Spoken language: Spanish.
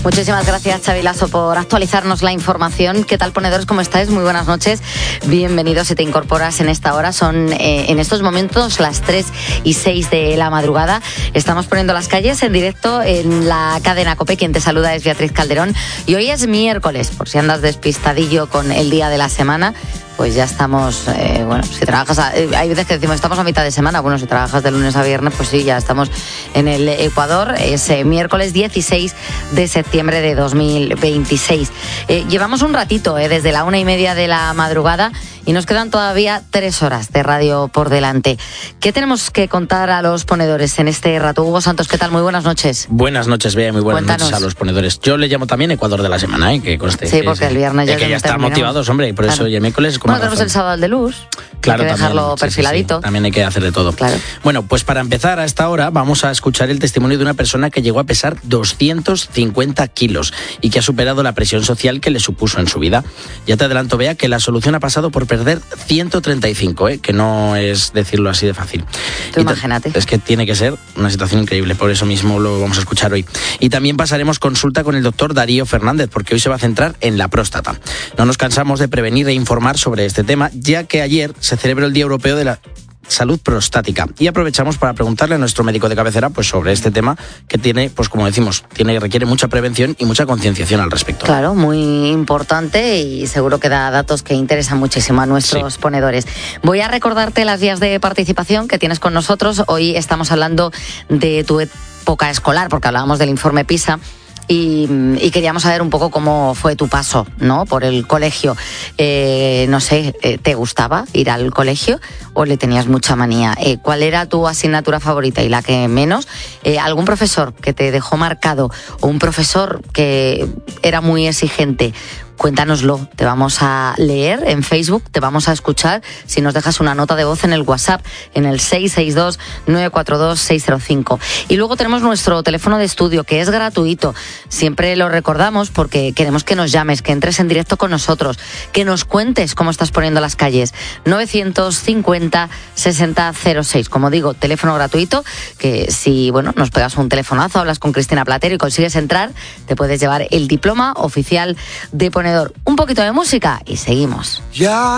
Muchísimas gracias, Xavi Lasso, por actualizarnos la información. ¿Qué tal, ponedores? ¿Cómo estáis? Muy buenas noches. Bienvenidos si te incorporas en esta hora. Son en estos momentos las 3:06 de la madrugada. Estamos poniendo las calles en directo en la cadena COPE. Quien te saluda es Beatriz Calderón. Y hoy es miércoles, por si andas despistadillo con el día de la semana. Pues ya estamos, si trabajas, hay veces que decimos estamos a mitad de semana, bueno, si trabajas de lunes a viernes, pues sí, ya estamos en el Ecuador, es miércoles 16 de septiembre de 2026. Llevamos un ratito, desde la 1:30 de la madrugada, y nos quedan todavía 3 horas de radio por delante. ¿Qué tenemos que contar a los ponedores en este rato? Hugo Santos, ¿qué tal? Muy buenas noches. Buenas noches, Bea, muy buenas noches a los ponedores. Yo le llamo también Ecuador de la semana, que conste. Sí, porque el viernes ya que están motivados, hombre, y por eso y el miércoles... Bueno, tenemos el sábado de luz, claro, hay que dejarlo también, perfiladito. Sí. También hay que hacer de todo. Claro. Bueno, pues para empezar a esta hora vamos a escuchar el testimonio de una persona que llegó a pesar 250 kilos y que ha superado la presión social que le supuso en su vida. Ya te adelanto, Bea, que la solución ha pasado por perder 135, que no es decirlo así de fácil. Imagínate. Es que tiene que ser una situación increíble, por eso mismo lo vamos a escuchar hoy. Y también pasaremos consulta con el doctor Darío Fernández, porque hoy se va a centrar en la próstata. No nos cansamos de prevenir e informar sobre este tema, ya que ayer se celebró el Día Europeo de la Salud Prostática y aprovechamos para preguntarle a nuestro médico de cabecera pues sobre este tema que tiene, pues como decimos, requiere mucha prevención y mucha concienciación al respecto. Claro, muy importante y seguro que da datos que interesan muchísimo a nuestros ponedores. Voy a recordarte las vías de participación que tienes con nosotros. Hoy estamos hablando de tu época escolar porque hablábamos del informe PISA. Y queríamos saber un poco cómo fue tu paso, ¿no?, por el colegio. No sé, ¿te gustaba ir al colegio o le tenías mucha manía? ¿Cuál era tu asignatura favorita y la que menos? ¿Algún profesor que te dejó marcado o un profesor que era muy exigente? Cuéntanoslo, te vamos a leer en Facebook, te vamos a escuchar si nos dejas una nota de voz en el WhatsApp, en el 662-942-605. Y luego tenemos nuestro teléfono de estudio, que es gratuito. Siempre lo recordamos porque queremos que nos llames, que entres en directo con nosotros, que nos cuentes cómo estás poniendo las calles. 950-6006. Como digo, teléfono gratuito, que si nos pegas un telefonazo, hablas con Cristina Platero y consigues entrar, te puedes llevar el diploma oficial de ponedor. Un poquito de música y seguimos.